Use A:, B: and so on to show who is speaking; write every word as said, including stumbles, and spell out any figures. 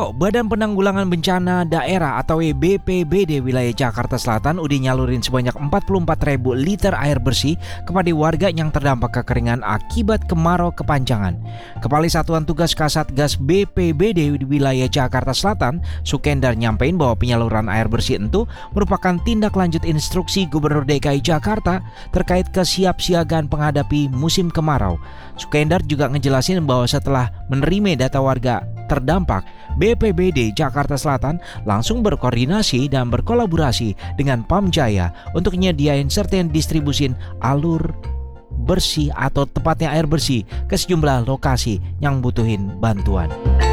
A: Saudara, Badan Penanggulangan Bencana Daerah atau B P B D wilayah Jakarta Selatan udah nyalurin sebanyak empat puluh empat ribu liter air bersih kepada warga yang terdampak kekeringan akibat kemarau kepanjangan. Kepala Satuan Tugas Kasatgas B P B D di wilayah Jakarta Selatan, Sukendar, nyampein bahwa penyaluran air bersih itu merupakan tindak lanjut instruksi Gubernur D K I Jakarta terkait kesiapsiagaan menghadapi musim kemarau. Sukendar juga ngejelasin bahwa setelah menerima data warga terdampak, B P B D Jakarta Selatan langsung berkoordinasi dan berkolaborasi dengan Pamjaya untuk nyediain serta distribusin alur bersih atau tepatnya air bersih ke sejumlah lokasi yang butuhin bantuan.